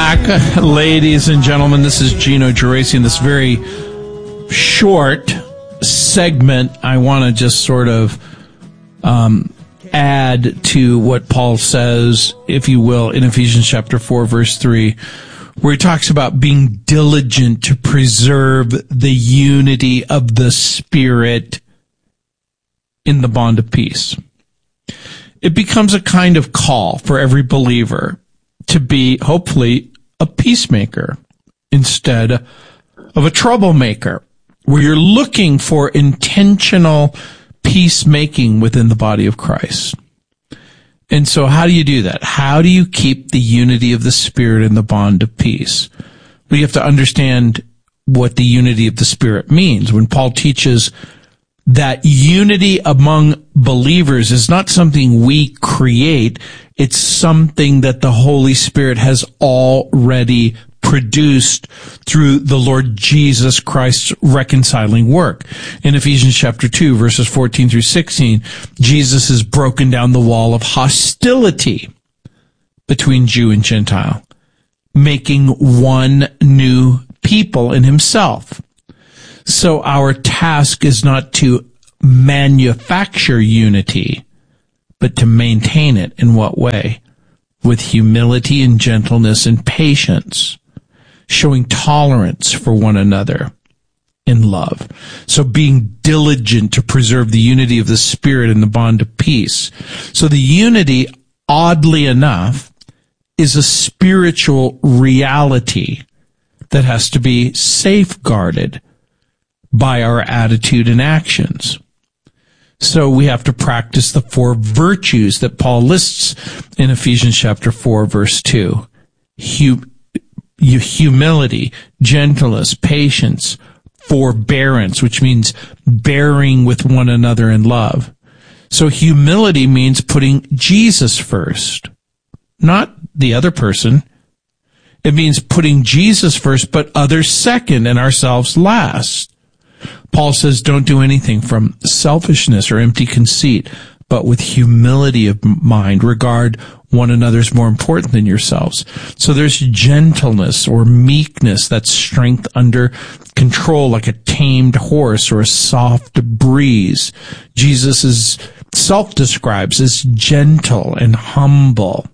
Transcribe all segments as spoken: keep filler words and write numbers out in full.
back, ladies and gentlemen. This is Gino Geraci in this very short segment. I want to just sort of um, add to what Paul says, if you will, in Ephesians chapter four, verse three, where he talks about being diligent to preserve the unity of the Spirit in the bond of peace. It becomes a kind of call for every believer to be, hopefully, a peacemaker instead of a troublemaker, where you're looking for intentional peacemaking within the body of Christ. And so how do you do that? How do you keep the unity of the Spirit in the bond of peace? We have to understand what the unity of the Spirit means. When Paul teaches that unity among believers is not something we create, it's something that the Holy Spirit has already produced through the Lord Jesus Christ's reconciling work. In Ephesians chapter two, verses fourteen through sixteen, Jesus has broken down the wall of hostility between Jew and Gentile, making one new people in himself. So our task is not to manufacture unity, but to maintain it. In what way? With humility and gentleness and patience, showing tolerance for one another in love. So being diligent to preserve the unity of the Spirit in the bond of peace. So the unity, oddly enough, is a spiritual reality that has to be safeguarded by our attitude and actions. So we have to practice the four virtues that Paul lists in Ephesians chapter four, verse two. Hum- humility, gentleness, patience, forbearance, which means bearing with one another in love. So humility means putting Jesus first, not the other person. It means putting Jesus first, but others second and ourselves last. Paul says, don't do anything from selfishness or empty conceit, but with humility of mind, regard one another as more important than yourselves. So there's gentleness or meekness, that's strength under control, like a tamed horse or a soft breeze. Jesus is self-describes as gentle and humble.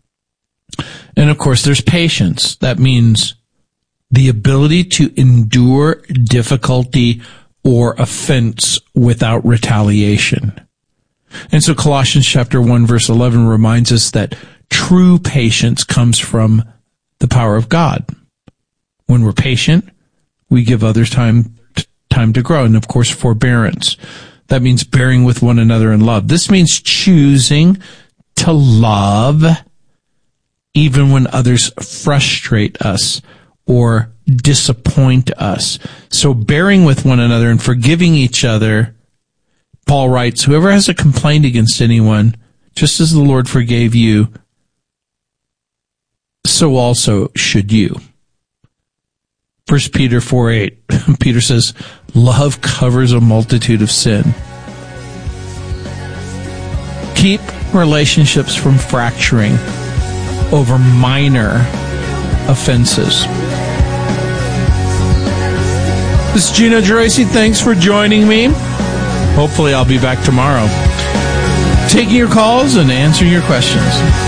And of course, there's patience. That means the ability to endure difficulty or offense without retaliation. And so Colossians chapter one, verse eleven reminds us that true patience comes from the power of God. When we're patient, we give others time, time to grow. And of course, forbearance. That means bearing with one another in love. This means choosing to love even when others frustrate us or disappoint us. So bearing with one another and forgiving each other, Paul writes, whoever has a complaint against anyone, just as the Lord forgave you, so also should you. First Peter four eight, Peter says, love covers a multitude of sin. Keep relationships from fracturing over minor offenses. This is Gino Geraci. Thanks for joining me. Hopefully I'll be back tomorrow, taking your calls and answering your questions.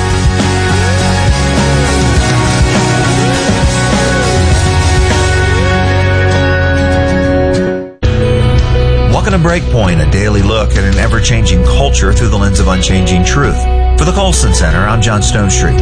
Welcome to Breakpoint, a daily look at an ever-changing culture through the lens of unchanging truth. For the Colson Center, I'm John Stone Street.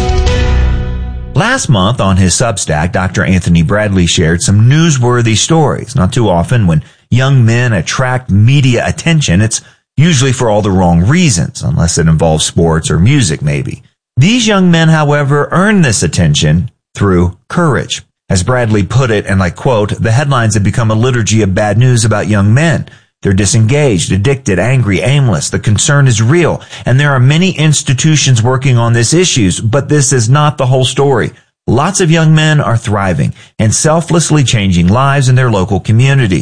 Last month on his Substack, Doctor Anthony Bradley shared some newsworthy stories. Not too often when young men attract media attention, it's usually for all the wrong reasons, unless it involves sports or music maybe. These young men, however, earn this attention through courage. As Bradley put it, and I quote, the headlines have become a liturgy of bad news about young men. They're disengaged, addicted, angry, aimless. The concern is real, and there are many institutions working on these issues, but this is not the whole story. Lots of young men are thriving and selflessly changing lives in their local communities.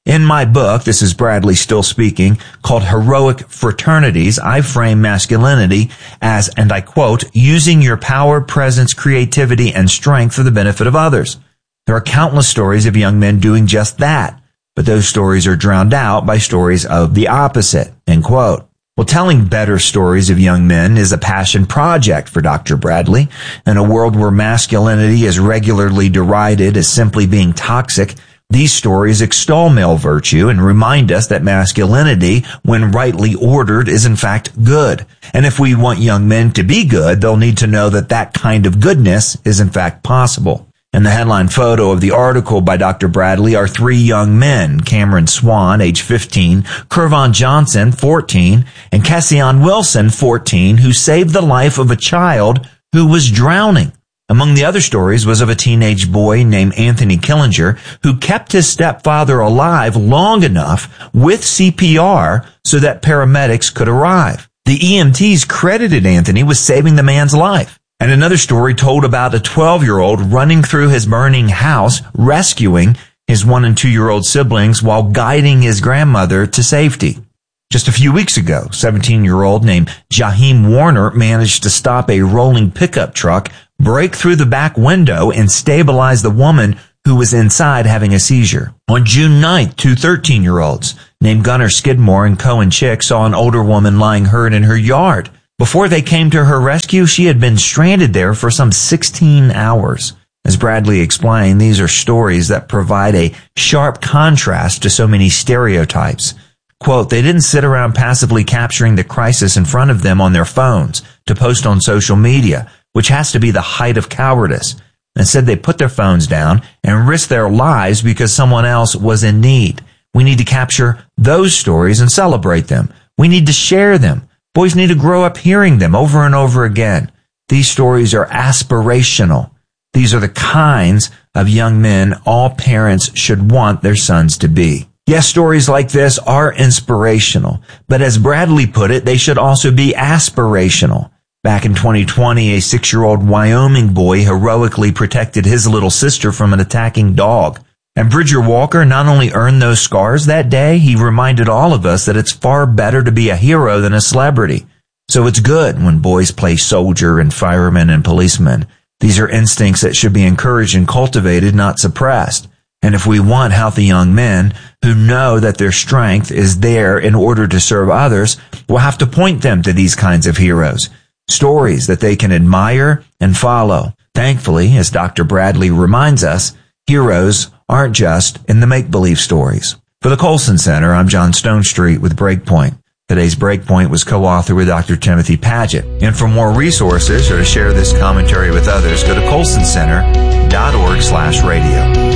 In my book, this is Bradley still speaking, called Heroic Fraternities, I frame masculinity as, and I quote, using your power, presence, creativity, and strength for the benefit of others. There are countless stories of young men doing just that, but those stories are drowned out by stories of the opposite, end quote. Well, telling better stories of young men is a passion project for Doctor Bradley. In a world where masculinity is regularly derided as simply being toxic, these stories extol male virtue and remind us that masculinity, when rightly ordered, is in fact good. And if we want young men to be good, they'll need to know that that kind of goodness is in fact possible. In the headline photo of the article by Doctor Bradley are three young men, Cameron Swan, age fifteen, Kervon Johnson, fourteen, and Kession Wilson, fourteen, who saved the life of a child who was drowning. Among the other stories was of a teenage boy named Anthony Killinger who kept his stepfather alive long enough with C P R so that paramedics could arrive. The E M Ts credited Anthony with saving the man's life. And another story told about a twelve-year-old running through his burning house, rescuing his one- and two-year-old siblings while guiding his grandmother to safety. Just a few weeks ago, seventeen-year-old named Jaheim Warner managed to stop a rolling pickup truck, break through the back window, and stabilize the woman who was inside having a seizure. On June ninth, two thirteen-year-olds named Gunnar Skidmore and Cohen Chick saw an older woman lying hurt in her yard. Before they came to her rescue, she had been stranded there for some sixteen hours. As Bradley explained, these are stories that provide a sharp contrast to so many stereotypes. Quote, they didn't sit around passively capturing the crisis in front of them on their phones to post on social media, which has to be the height of cowardice. Instead, they put their phones down and risked their lives because someone else was in need. We need to capture those stories and celebrate them. We need to share them. Boys need to grow up hearing them over and over again. These stories are aspirational. These are the kinds of young men all parents should want their sons to be. Yes, stories like this are inspirational, but as Bradley put it, they should also be aspirational. Back in twenty twenty, a six-year-old Wyoming boy heroically protected his little sister from an attacking dog. And Bridger Walker not only earned those scars that day, he reminded all of us that it's far better to be a hero than a celebrity. So it's good when boys play soldier and fireman and policeman. These are instincts that should be encouraged and cultivated, not suppressed. And if we want healthy young men who know that their strength is there in order to serve others, we'll have to point them to these kinds of heroes, stories that they can admire and follow. Thankfully, as Doctor Bradley reminds us, heroes aren't just in the make-believe stories. For the Colson Center, I'm John Stonestreet with Breakpoint. Today's Breakpoint was co-authored with Doctor Timothy Paget. And for more resources or to share this commentary with others, go to colson center dot org slash radio.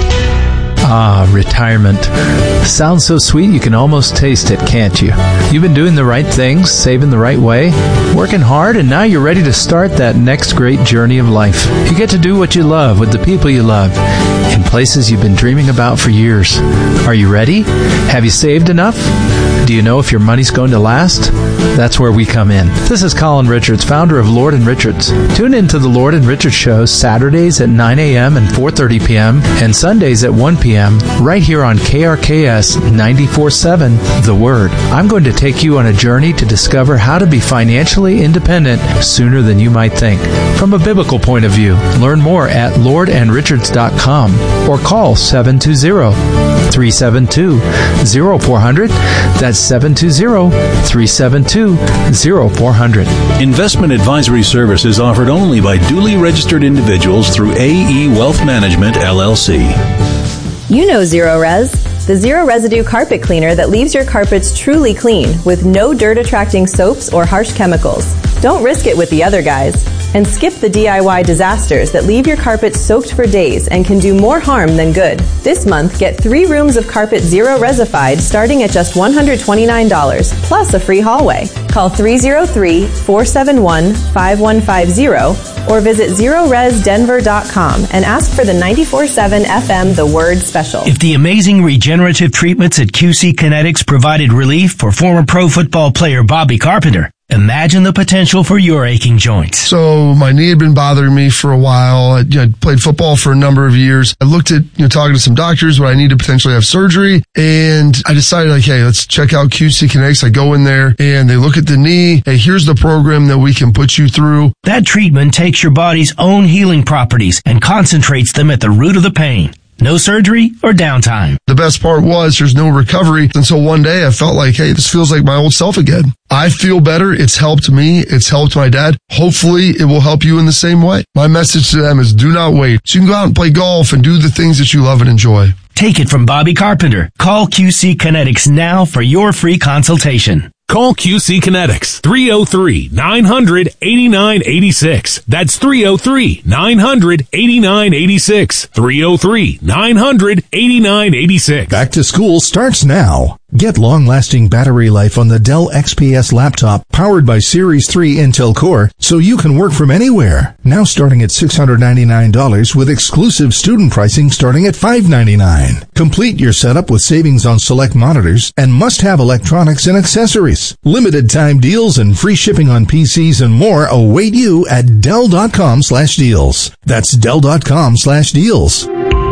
Ah, retirement. Sounds so sweet you can almost taste it, can't you? You've been doing the right things, saving the right way, working hard, and now you're ready to start that next great journey of life. You get to do what you love with the people you love in places you've been dreaming about for years. Are you ready? Have you saved enough? Do you know if your money's going to last? That's where we come in. This is Colin Richards, founder of Lord and Richards. Tune in to the Lord and Richards show Saturdays at nine a.m. and four thirty p.m. and Sundays at one p.m. right here on K R K S ninety-four point seven, The Word. I'm going to take you on a journey to discover how to be financially independent sooner than you might think. From a biblical point of view, learn more at lord and richards dot com or call seven two zero, three seven two, zero four zero zero. That's seven two zero, three seven two, zero four zero zero. Investment advisory services offered only by duly registered individuals through A E Wealth Management, L L C. You know Zero Res, the zero residue carpet cleaner that leaves your carpets truly clean with no dirt-attracting soaps or harsh chemicals. Don't risk it with the other guys. And skip the D I Y disasters that leave your carpet soaked for days and can do more harm than good. This month, get three rooms of carpet Zero Resified starting at just one hundred twenty-nine dollars, plus a free hallway. Call three oh three, four seven one, five one five zero or visit zero res denver dot com and ask for the ninety-four point seven F M The Word special. If the amazing regenerative treatments at Q C Kinetics provided relief for former pro football player Bobby Carpenter, Imagine the potential for your aching joints. So my knee had been bothering me for a while. I you know, played football for a number of years. I looked at, you know, talking to some doctors when I need to potentially have surgery. And I decided, like, hey, let's check out Q C Kinetics. I go in there and they look at the knee. Hey, here's the program that we can put you through. That treatment takes your body's own healing properties and concentrates them at the root of the pain. No surgery or downtime. The best part was there's no recovery until one day I felt like, hey, this feels like my old self again. I feel better. It's helped me. It's helped my dad. Hopefully it will help you in the same way. My message to them is do not wait. So you can go out and play golf and do the things that you love and enjoy. Take it from Bobby Carpenter. Call Q C Kinetics now for your free consultation. Call Q C Kinetics, three oh three, nine hundred, eighty-nine eighty-six. That's three oh three, nine hundred, eighty-nine eighty-six. three oh three, nine hundred, eighty-nine eighty-six. Back to school starts now. Get long-lasting battery life on the Dell X P S laptop powered by Series three Intel Core so you can work from anywhere. Now starting at six hundred ninety-nine dollars with exclusive student pricing starting at five hundred ninety-nine dollars. Complete your setup with savings on select monitors and must-have electronics and accessories. Limited time deals and free shipping on P Cs and more await you at Dell.com slash deals. That's Dell.com slash deals.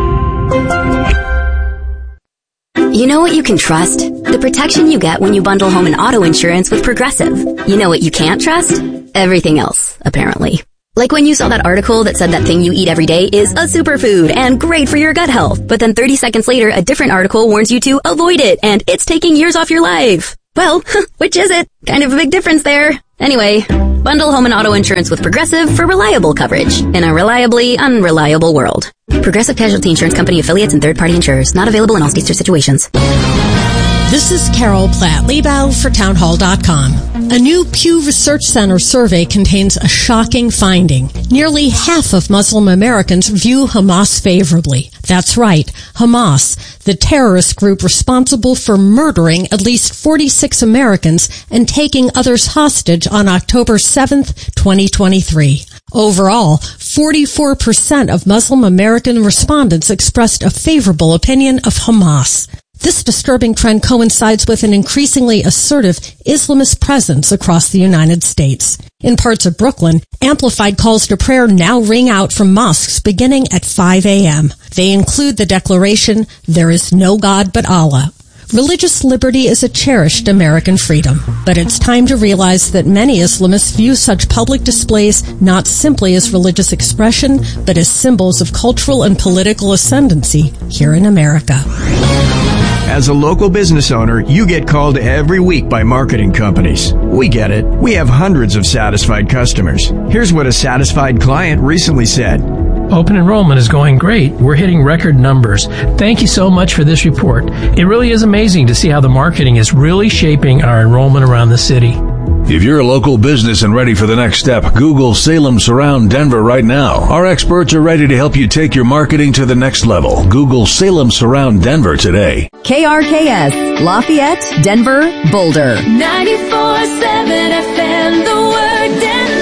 You know what you can trust? The protection you get when you bundle home and auto insurance with Progressive. You know what you can't trust? Everything else, apparently. Like when you saw that article that said that thing you eat every day is a superfood and great for your gut health, but then thirty seconds later a different article warns you to avoid it and it's taking years off your life. Well, which is it? Kind of a big difference there. Anyway, bundle home and auto insurance with Progressive for reliable coverage in a reliably unreliable world. Progressive Casualty Insurance Company affiliates and third-party insurers. Not available in all states or situations. This is Carol Platt-Liebau for townhall dot com. A new Pew Research Center survey contains a shocking finding. Nearly half of Muslim Americans view Hamas favorably. That's right, Hamas, the terrorist group responsible for murdering at least forty-six Americans and taking others hostage on October seventh, twenty twenty-three. Overall, forty-four percent of Muslim American respondents expressed a favorable opinion of Hamas. This disturbing trend coincides with an increasingly assertive Islamist presence across the United States. In parts of Brooklyn, amplified calls to prayer now ring out from mosques beginning at five a.m. They include the declaration, "There is no God but Allah." Religious liberty is a cherished American freedom, but it's time to realize that many Islamists view such public displays not simply as religious expression, but as symbols of cultural and political ascendancy here in America. As a local business owner, you get called every week by marketing companies. We get it. We have hundreds of satisfied customers. Here's what a satisfied client recently said. Open enrollment is going great. We're hitting record numbers. Thank you so much for this report. It really is amazing to see how the marketing is really shaping our enrollment around the city. If you're a local business and ready for the next step, Google Salem Surround Denver right now. Our experts are ready to help you take your marketing to the next level. Google Salem Surround Denver today. K R K S, Lafayette, Denver, Boulder. ninety-four point seven F M, the word Denver.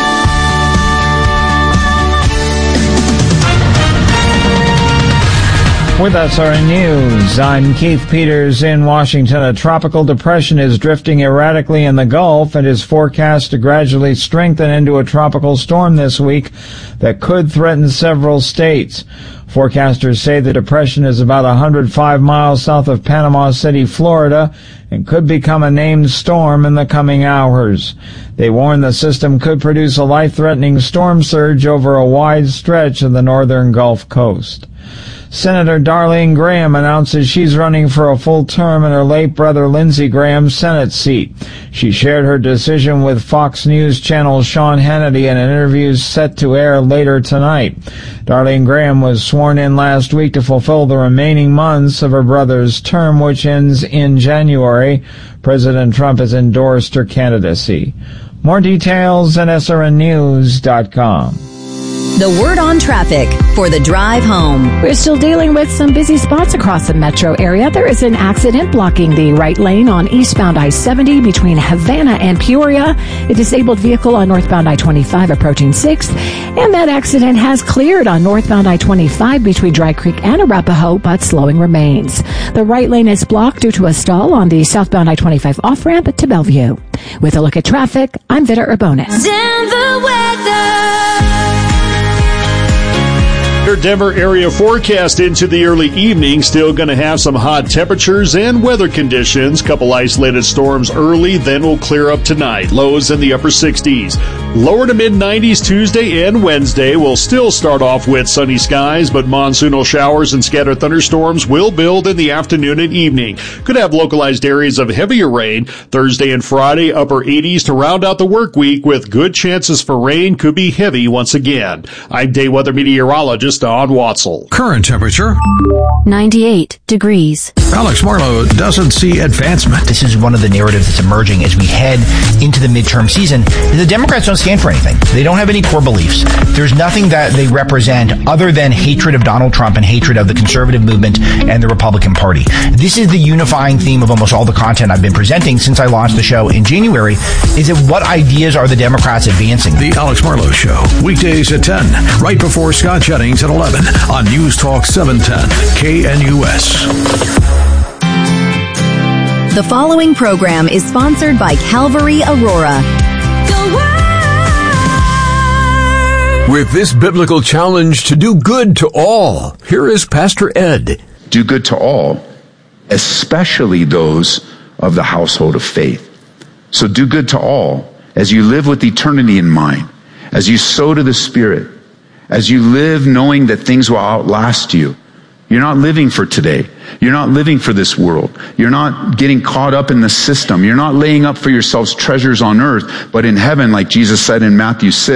With S R N News, I'm Keith Peters in Washington. A tropical depression is drifting erratically in the Gulf and is forecast to gradually strengthen into a tropical storm this week that could threaten several states. Forecasters say the depression is about one hundred five miles south of Panama City, Florida, and could become a named storm in the coming hours. They warn the system could produce a life-threatening storm surge over a wide stretch of the northern Gulf Coast. Senator Darlene Graham announces she's running for a full term in her late brother Lindsey Graham's Senate seat. She shared her decision with Fox News Channel's Sean Hannity in an interview set to air later tonight. Darlene Graham was sworn in last week to fulfill the remaining months of her brother's term, which ends in January. President Trump has endorsed her candidacy. More details at S R N news dot com. The word on traffic for the drive home. We're still dealing with some busy spots across the metro area. There is an accident blocking the right lane on eastbound I seventy between Havana and Peoria. A disabled vehicle on northbound I twenty-five approaching sixth. And that accident has cleared on northbound I twenty-five between Dry Creek and Arapahoe, but slowing remains. The right lane is blocked due to a stall on the southbound I twenty-five off-ramp to Bellevue. With a look at traffic, I'm Vita Urbonis. Denver weather. Your Denver area forecast into the early evening. Still going to have some hot temperatures and weather conditions. Couple isolated storms early, then will clear up tonight. Lows in the upper sixties. Lower to mid nineties Tuesday and Wednesday. We'll still start off with sunny skies, but monsoonal showers and scattered thunderstorms will build in the afternoon and evening. Could have localized areas of heavier rain. Thursday and Friday, upper eighties to round out the work week with good chances for rain. Could be heavy once again. I'm day weather meteorologist Don Watzel. Current temperature ninety-eight degrees. Alex Marlowe doesn't see advancement. This is one of the narratives that's emerging as we head into the midterm season. The Democrats don't stand for anything. They don't have any core beliefs. There's nothing that they represent other than hatred of Donald Trump and hatred of the conservative movement and the Republican Party. This is the unifying theme of almost all the content I've been presenting since I launched the show in January, is that what ideas are the Democrats advancing? The Alex Marlowe Show, weekdays at ten, right before Scott Jennings at eleven on News Talk seven ten, K N U S. The following program is sponsored by Calvary Aurora. With this biblical challenge to do good to all, here is Pastor Ed. Do good to all, especially those of the household of faith. So do good to all as you live with eternity in mind, as you sow to the Spirit, as you live knowing that things will outlast you. You're not living for today. You're not living for this world. You're not getting caught up in the system. You're not laying up for yourselves treasures on earth, but in heaven, like Jesus said in Matthew six.